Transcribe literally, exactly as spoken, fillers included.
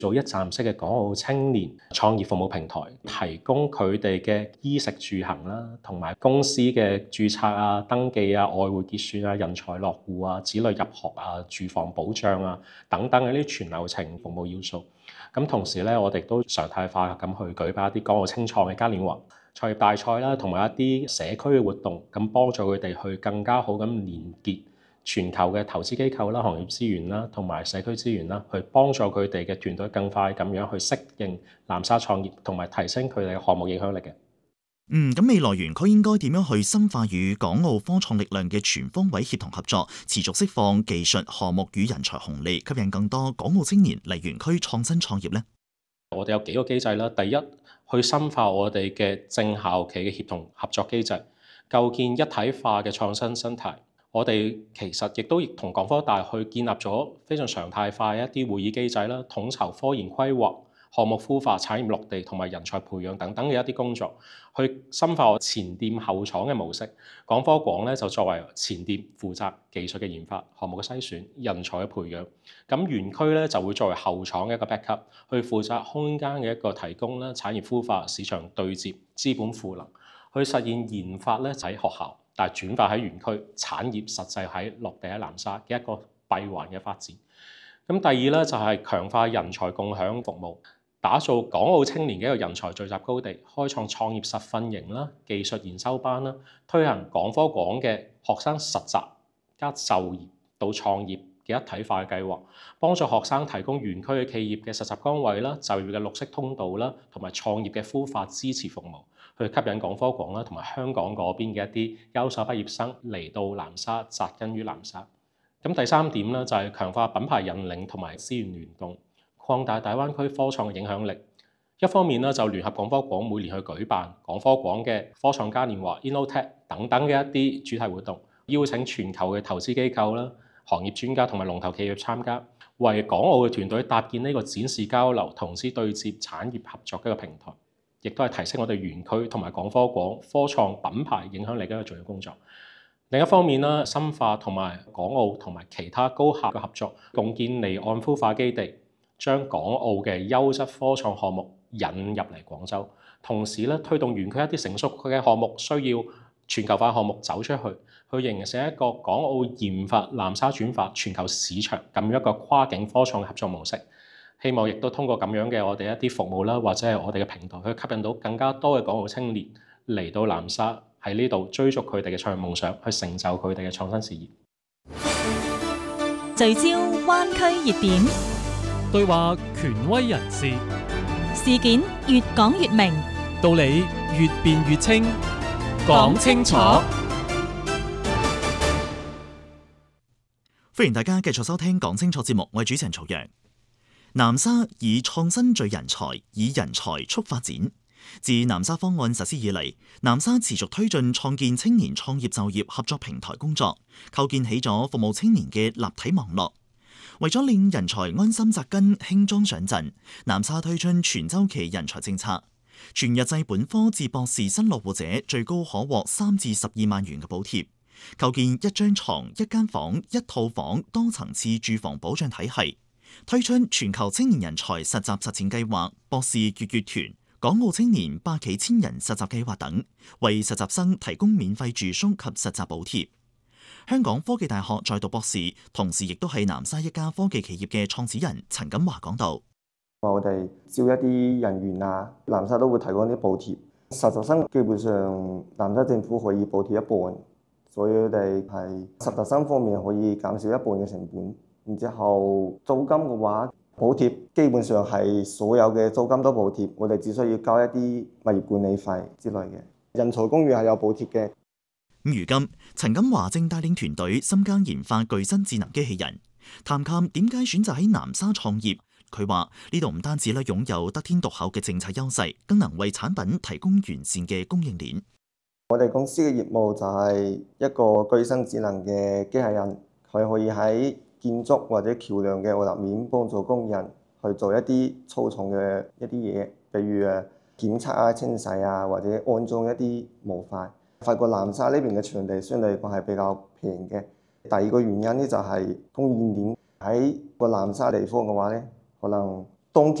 做一站式嘅港澳青年創業服務平台，提供佢哋嘅衣食住行啦，同埋公司嘅註冊啊、登記啊、外匯結算啊、人才落戶啊、子女入學啊、住房保障啊等等嘅呢啲全流程服務要素。咁同時咧，我哋都常態化咁去舉辦一啲港澳青創嘅嘉年華、創業大賽啦，同埋一啲社區嘅活動，咁幫助佢哋去更加好咁連結全球嘅投資機構啦、行業資源啦，同埋社區資源啦，去幫助佢哋嘅團隊更快咁樣去適應南沙創業，同埋提升佢哋嘅項目影響力嘅。 嗯，咁未來園區應該點樣去深化與港澳科創力量嘅全方位協同合作，持續釋放技術項目與人才紅利，吸引更多港澳青年嚟園區創新創業呢？ 我哋有幾個機制啦，第一，去深化我哋嘅正校企嘅協同合作機制，構建一體化嘅創新生態。我哋其實亦都同港科大去建立咗非常常態化嘅一啲會議機制啦，統籌科研規劃、項目孵化、產業落地同埋人才培養等等嘅一啲工作，去深化我前店後廠嘅模式。港科廣咧就作為前店負責技術嘅研發、項目嘅篩選、人才嘅培養，咁園區咧就會作為後廠嘅一個 backup，去負責空間嘅一個提供啦、產業孵化、市場對接、資本賦能，去實現研發咧就喺學校，但係轉化喺園區，產業實際喺落地喺南沙嘅一個閉環嘅發展。咁第二咧就係強化人才共享服務。打造港澳青年嘅一個人才聚集高地，開創創業實訓營啦、技術研修班啦，推行港科廣嘅學生實習加就業到創業嘅一體化嘅計劃，幫助學生提供園區嘅企業嘅實習崗位啦、就業嘅綠色通道啦，同埋創業嘅孵化支持服務，去吸引港科廣啦同埋香港嗰邊嘅一啲優秀畢業生嚟到南沙紮根於南沙。咁第三點咧就係強化品牌引領同埋資源聯動。擴大大灣區科創嘅影響力，一方面咧就聯合港科廣每年去舉辦港科廣嘅科創嘉年華、InnoTech 等等嘅一啲主題活動，邀請全球嘅投資機構啦、行業專家同埋龍頭企業參加，為港澳嘅團隊搭建呢個展示交流、同時對接產業合作嘅一個平台，亦都係提升我哋園區同埋港科廣科創品牌影響力嘅一個重要工作。另一方面啦，深化同埋港澳同埋其他高校嘅合作，共建離岸孵化基地。將港澳嘅優質科創項目引入嚟廣州，同時咧推動園區一啲成熟嘅項目需要全球化項目走出去，去形成一個港澳研發南沙轉化全球市場咁樣一個跨境科創嘅合作模式。希望亦都通過咁樣嘅我哋一啲服務啦，或者係我哋嘅平台，去吸引到更加多嘅港澳青年嚟到南沙喺呢度追逐佢哋嘅創業夢想，去成就佢哋嘅創新事業。 聚焦灣區熱點。 對話權威人士， 事件越講越明， 道理越辯越清，講清楚。 歡迎大家繼續收聽講清楚節目，我係主持人曹陽。南沙以創新聚人才，以人才促發展。自南沙方案實施以嚟，南沙持續推進創建青年創業就業合作平台工作，構建起咗服務青年嘅立體網絡。為咗令人才安心紮根、輕裝上陣，南沙推出全周期人才政策，全日制本科至博士新落戶者最高可獲三至十二萬元嘅補貼，構建一張床、一間房、一套房多層次住房保障體系，推出全球青年人才實習實踐計劃、博士月月團、港澳青年百企千人實習計劃等，為實習生提供免費住宿及實習補貼。香港科技大學在讀博士，同時亦都係南沙一家科技企業嘅創始人陳錦華講到： 我哋招一啲人員啊，南沙都會提供啲補貼。實習生基本上南沙政府可以補貼一半，所以佢哋係實習生方面可以減少一半嘅成本。然之後租金嘅話，補貼基本上係所有嘅租金都補貼，我哋只需要交一啲物業管理費之類嘅。人才公寓係有補貼嘅。 咁如今，陳錦華正帶領團隊深耕研發具身智能機器人。談及點解選擇喺南沙創業，佢話呢度唔單止咧擁有得天獨厚嘅政策優勢，更能為產品提供完善嘅供應鏈。 我哋公司嘅業務就係一個具身智能嘅機器人，佢可以喺建築或者橋梁嘅外立面幫助工人去做一啲粗重嘅一啲嘢，比如誒檢測啊、清洗啊，或者安裝一啲模塊。發覺南沙呢邊嘅場地相對嚟講係比較平嘅。第二個原因咧就係供應鏈喺個南沙地方嘅話咧，可能冬天